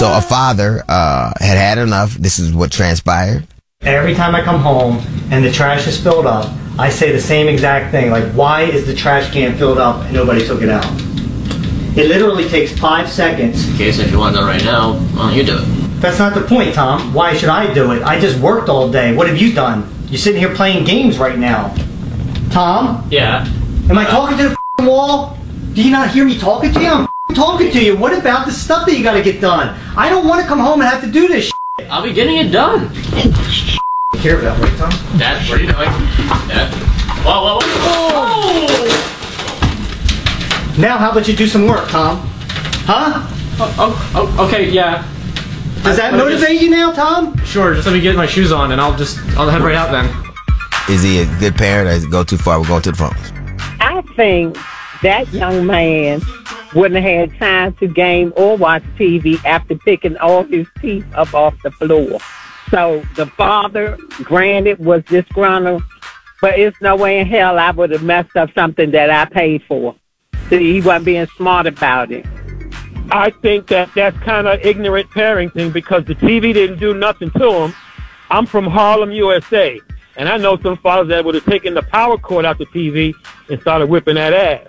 So a father had enough. This is what transpired. Every time I come home and the trash is filled up, I say the same exact thing. Like, why is the trash can filled up and nobody took it out? It literally takes 5 seconds. Okay, so if you want it done right now, why don't you do it? That's not the point, Tom. Why should I do it? I just worked all day. What have you done? You're sitting here playing games right now. Tom? Yeah? Am I talking to the wall? Do you not hear me talking to you? I'm talking to you. What about the stuff that you gotta get done? I don't want to come home and have to do this. I'll be getting it done. Care about right, Tom? Dad, what are you doing? Dad? Whoa, whoa, whoa! Now how about you do some work, Tom? Huh? Okay, yeah. Does that motivate you now, Tom? Sure, just let me get my shoes on and I'll head right out then. Is he a good parent, or does it go too far? We're going to the phones. I think that young man wouldn't have had time to game or watch TV after picking all his teeth up off the floor. So the father, granted, was disgruntled, but it's no way in hell I would have messed up something that I paid for. See, he wasn't being smart about it. I think that's kind of ignorant parenting because the TV didn't do nothing to him. I'm from Harlem, USA, and I know some fathers that would have taken the power cord out the TV and started whipping that ass.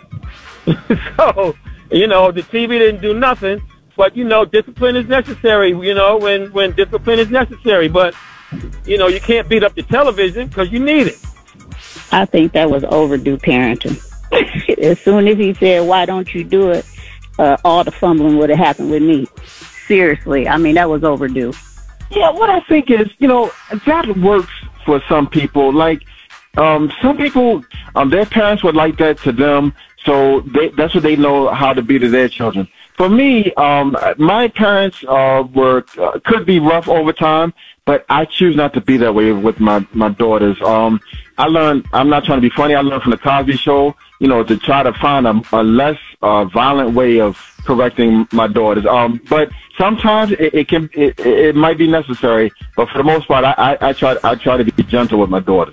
So, the TV didn't do nothing, but, discipline is necessary, when discipline is necessary. But, you can't beat up the television because you need it. I think that was overdue parenting. As soon as he said, why don't you do it, all the fumbling would have happened with me. Seriously. I mean, that was overdue. Yeah, what I think is, that works for some people. Like, some people, their parents were like that to them, so that's what they know how to be to their children. For me, my parents could be rough over time, but I choose not to be that way with my daughters. I learned, I'm not trying to be funny, I learned from the Cosby Show, to try to find a less violent way of correcting my daughters. But sometimes it might be necessary, but for the most part, I try to be gentle with my daughters.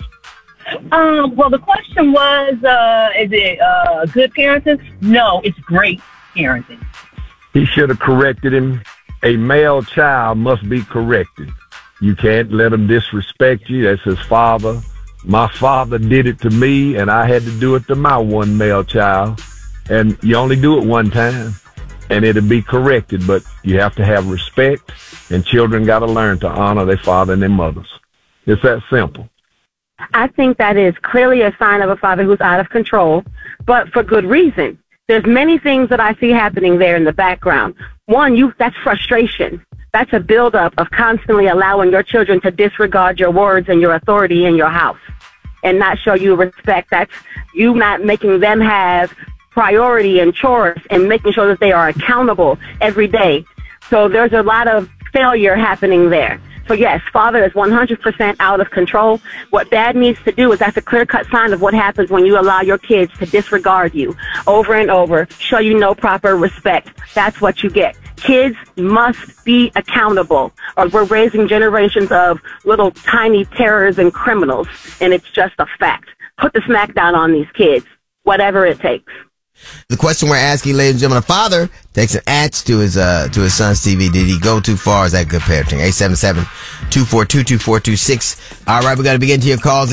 Well, the question was, is it good parenting? No, it's great parenting. He should have corrected him. A male child must be corrected. You can't let him disrespect you. That's his father. My father did it to me, and I had to do it to my one male child. And you only do it one time, and it'll be corrected. But you have to have respect, and children got to learn to honor their father and their mothers. It's that simple. I think that is clearly a sign of a father who's out of control, but for good reason. There's many things that I see happening there in the background. One, that's frustration. That's a buildup of constantly allowing your children to disregard your words and your authority in your house and not show you respect. That's you not making them have priority and chores and making sure that they are accountable every day. So there's a lot of failure happening there. So yes, father is 100% out of control. What dad needs to do is that's a clear-cut sign of what happens when you allow your kids to disregard you over and over, show you no proper respect. That's what you get. Kids must be accountable, or we're raising generations of little tiny terrors and criminals, and it's just a fact. Put the smack down on these kids, whatever it takes. The question we're asking, ladies and gentlemen, a father takes an axe to his son's TV. Did he go too far? Is that good parenting? 877-242-2426. All right, we got to begin to your calls.